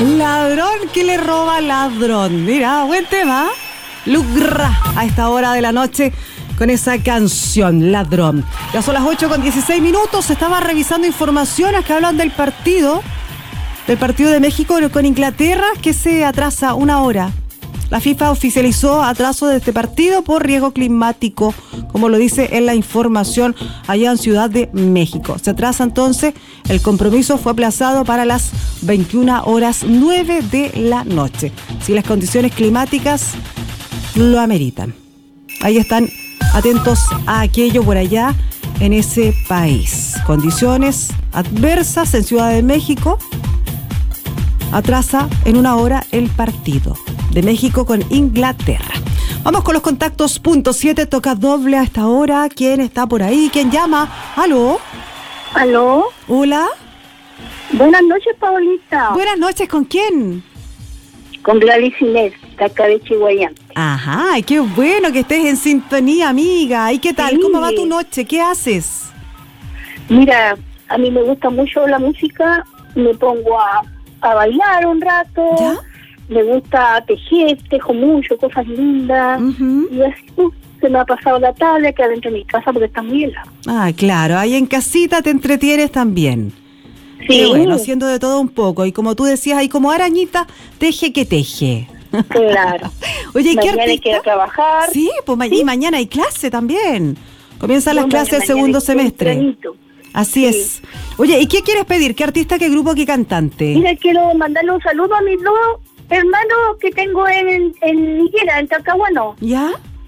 Ladrón que le roba ladrón. Mira, buen tema. Lugra a esta hora de la noche con esa canción, Ladrón. Ya son las 8:16. Estaba revisando informaciones que hablan del partido de México con Inglaterra, que se atrasa una hora. La FIFA oficializó atraso de este partido por riesgo climático, como lo dice en la información allá en Ciudad de México. Se atrasa entonces, el compromiso fue aplazado para las 21:09 de la noche, si las condiciones climáticas lo ameritan. Ahí están atentos a aquello por allá en ese país. Condiciones adversas en Ciudad de México. Atrasa en una hora el partido de México con Inglaterra. Vamos con los contactos. Punto 7, toca doble a esta hora. ¿Quién está por ahí? ¿Quién llama? ¿Aló? ¿Aló? ¿Hola? Buenas noches, Paulita. Buenas noches, ¿con quién? Con Gladys Inés, de acá de Chihuahua. Ajá, qué bueno que estés en sintonía, amiga. ¿Y qué tal? Sí. ¿Cómo va tu noche? ¿Qué haces? Mira, a mí me gusta mucho la música. Me pongo a bailar un rato. ¿Ya? Me gusta tejer, tejo mucho, cosas lindas. Uh-huh. Y así se me ha pasado la tarde aquí adentro de mi casa porque está muy helado. Ah, claro, ahí en casita te entretienes también. Sí. Qué bueno, haciendo de todo un poco. Y como tú decías, ahí como arañita, teje que teje. Claro. Oye, ¿qué Mañana hay que ir a artista? trabajar. Sí, pues Sí. y mañana hay clase también. Comienzan las No, clases del mañana segundo es semestre. tempranito. Así Sí. es. Oye, ¿y qué quieres pedir? ¿Qué artista, qué grupo, qué cantante? Mira, quiero mandarle un saludo a mis dos hermanos que tengo en Higuera, en Talcahuano. ¿Ya?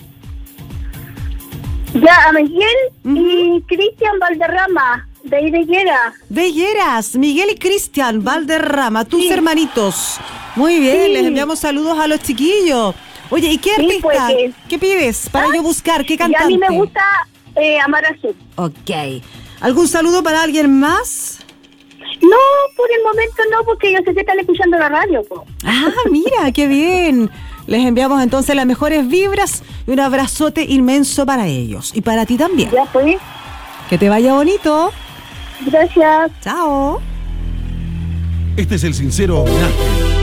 Ya, a Miguel Ujú. y Cristian Valderrama, de Higuera. De Higueras, Miguel y Cristian Valderrama, tus Sí. hermanitos. Muy bien, Sí. les enviamos saludos a los chiquillos. Oye, ¿y qué Sí, artista? pues, ¿Qué pides para yo buscar? ¿Qué Y cantante? a mí me gusta Amar Azul. Ok. ¿Algún saludo para alguien más? No, por el momento no, porque yo sé que están escuchando la radio. Po. Ah, mira, qué bien. Les enviamos entonces las mejores vibras y un abrazote inmenso para ellos. Y para ti también. Ya pues, Que te vaya bonito. gracias. Chao. Este es el sincero homenaje